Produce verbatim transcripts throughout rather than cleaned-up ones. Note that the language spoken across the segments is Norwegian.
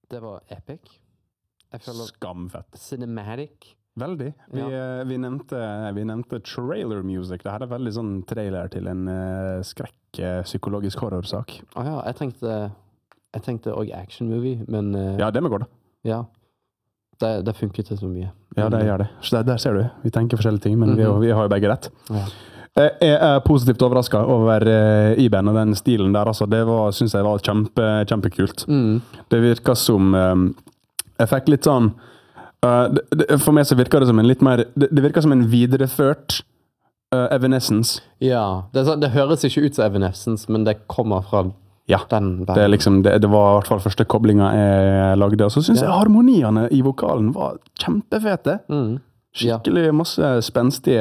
Det var epic. Jeg føler Skamfett. Cinematic. Veldig. Vi, Ja. vi, nevnte, vi nevnte trailer music. Det her er veldig sånn trailer til en uh, skrekk, uh, psykologisk horrorsak. Å ja, jeg tenkte jeg tenkte også action movie, men uh, Ja, det må gå da. ja. Det, det funker til så mye. Ja, det gjør det. Så der, der ser du. Vi tenker forskjellige ting, men Mhm. vi, vi har jo begge rett. Ja. Jeg er positivt overrasket over uh, I-band og den stilen der. Altså, det var, synes jeg var kjempe, kjempekult. Mm. Det virker som um, jeg fikk litt sånn uh, det, det, for meg så virker det som en litt mer det, det virker som en videreført uh, Evanescence. Ja, det, er så, det høres ikke ut som Evanescence, men det kommer fra Ja, den det, er liksom, det, det var i hvert fall første koblinga jeg lagde. Og så synes Ja. jeg harmoniene i vokalen var kjempefete. Mm. Skikkelig masse spenstige,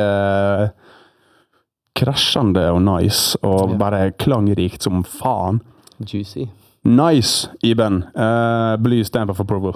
krasjende og nice, og Ja. bare klangrikt som faen. Juicy. Nice, Iben. Uh, Blue stamp of approval.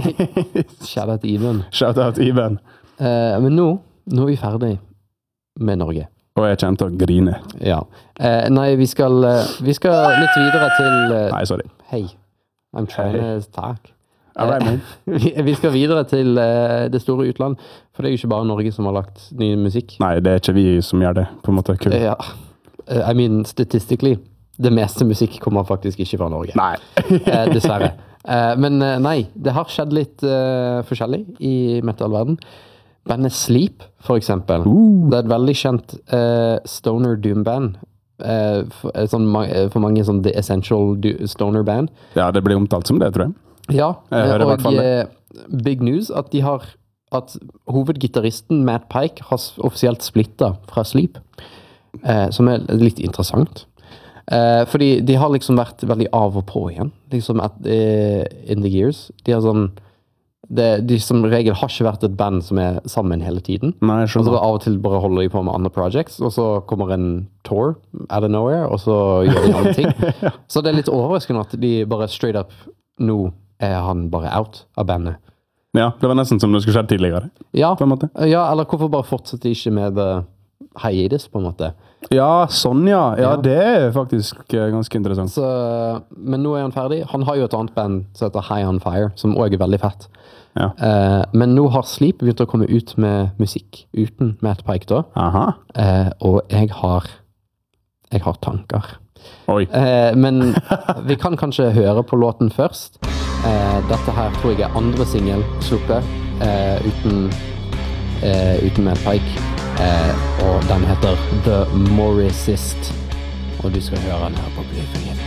Shout out Even. Shout out, Iben. Eh, men nå, nå er vi ferdig med Norge. Og jeg kommer til å grine. Ja. Eh, nei, vi skal, eh, vi skal litt videre til eh, Nei, sorry. Hei. I'm trying Hei. to talk. All right, man. vi, vi skal videre til eh, det store utland, for det er jo ikke bare Norge som har lagt ny musikk. Nei, det er ikke vi som gjør det, på en måte. Kul. Ja. Eh, I mean, statistically, det meste musikk kommer faktisk ikke fra Norge. Nei. eh, dessverre. Eh, men eh, nei, det har skjedd litt eh, forskjellig i metal-verden. Bandet Sleep, for eksempel. Uh. Det er et veldig kjent eh, stoner doom-band. Eh, for, eh, sånn, ma- eh, for mange sånn The Essential do- Stoner Band. Ja, det blir omtalt som det, tror jeg. Ja, Jeg hører i hvert og fall eh, big news at de har at hovedgitaristen Matt Pike har s- offisielt splittet fra Sleep, eh, som er litt interessant. Eh, fordi de har liksom vært veldig av og på igjen, liksom at, eh, in the years. De har sånn, det, de som regel har ikke vært et band som er sammen hele tiden. Nei, jeg Og så skjønner. av og til bare holder de på med andre projects, og så kommer en tour out of nowhere, og så gjør de andre ting. Så det er litt overraskende at de bare straight up, nå er han bare out av bandet. Ja, det var nesten som det skulle skjedd tidligere, Ja, på en måte. ja, eller hvorfor bare fortsette ikke med the hiatus, på en måte. Ja, sånn ja. Ja, Ja. det er faktisk eh, ganske interessant. Så, men nå er han ferdig. Han har jo et annet band som heter High on Fire, som også er veldig fett. Ja. Eh, men nå har Sleep begynt å komme ut med musikk uten Matt Pike da. Aha. Eh, og jeg har, jeg har tanker. Oi. Eh, men vi kan kanskje høre på låten først. Eh, dette her tror jeg er andre singel sluppet eh, uten, eh, uten Matt Pike. Eh, og den heter The Morrisist. Og du skal høre den her på Bluefinger.